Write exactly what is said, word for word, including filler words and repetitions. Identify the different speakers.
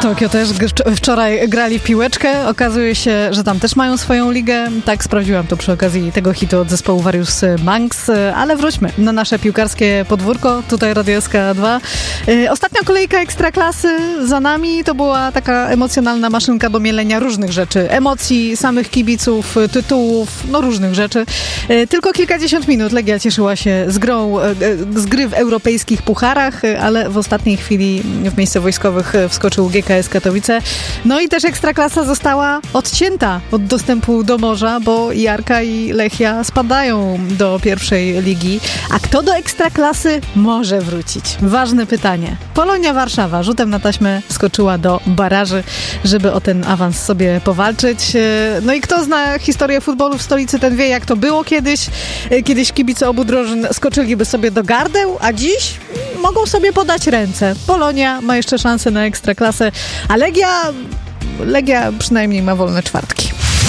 Speaker 1: Tokio też wczoraj grali w piłeczkę. Okazuje się, że tam też mają swoją ligę. Tak, sprawdziłam to przy okazji tego hitu od zespołu Various Monks. Ale wróćmy na nasze piłkarskie podwórko. Tutaj Radio S K dwa. Ostatnia kolejka Ekstraklasy za nami. To była taka emocjonalna maszynka do mielenia różnych rzeczy. Emocji, samych kibiców, tytułów, no różnych rzeczy. Tylko kilkadziesiąt minut Legia cieszyła się z grą, z gry w europejskich pucharach, ale w ostatniej chwili w miejsce wojskowych wskoczył G K S Katowice. No i też Ekstraklasa została odcięta od dostępu do morza, bo Jarka i Lechia spadają do pierwszej ligi. A kto do Ekstraklasy może wrócić? Ważne pytanie. Polonia Warszawa rzutem na taśmę skoczyła do baraży, żeby o ten awans sobie powalczyć. No i kto zna historię futbolu w stolicy, ten wie, jak to było kiedyś. Kiedyś kibice obu drużyn skoczyliby sobie do gardeł, a dziś mogą sobie podać ręce. Polonia ma jeszcze szansę na Ekstraklasę, a Legia, Legia przynajmniej ma wolne czwartki.